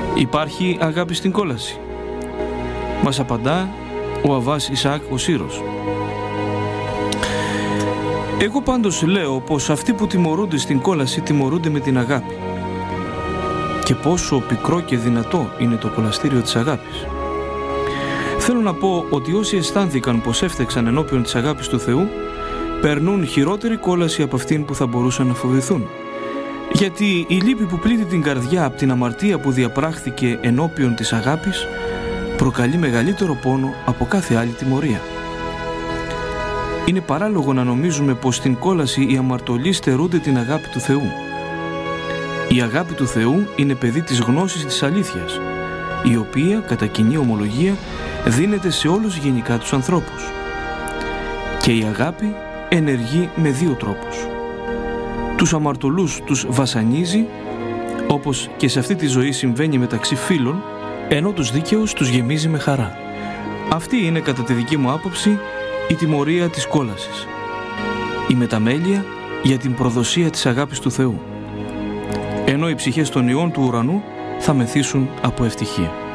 Υπάρχει αγάπη στην κόλαση? Μας απαντά ο Αββάς Ισαάκ ο Σύρος. Εγώ πάντως λέω πως αυτοί που τιμωρούνται στην κόλαση τιμωρούνται με την αγάπη. Και πόσο πικρό και δυνατό είναι το κολαστήριο της αγάπης. Θέλω να πω ότι όσοι αισθάνθηκαν πως έφτεξαν ενώπιον της αγάπης του Θεού, περνούν χειρότερη κόλαση από αυτήν που θα μπορούσαν να φοβηθούν. Γιατί η λύπη που πλήττει την καρδιά από την αμαρτία που διαπράχθηκε ενώπιον της αγάπης προκαλεί μεγαλύτερο πόνο από κάθε άλλη τιμωρία. Είναι παράλογο να νομίζουμε πως στην κόλαση οι αμαρτωλοί στερούνται την αγάπη του Θεού. Η αγάπη του Θεού είναι παιδί της γνώσης της αλήθειας, η οποία κατά κοινή ομολογία δίνεται σε όλους γενικά τους ανθρώπους. Και η αγάπη ενεργεί με δύο τρόπους. Τους αμαρτωλούς τους βασανίζει, όπως και σε αυτή τη ζωή συμβαίνει μεταξύ φίλων, ενώ τους δίκαιους τους γεμίζει με χαρά. Αυτή είναι κατά τη δική μου άποψη η τιμωρία της κόλασης. Η μεταμέλεια για την προδοσία της αγάπης του Θεού. Ενώ οι ψυχές των ιών του ουρανού θα μεθύσουν από ευτυχία.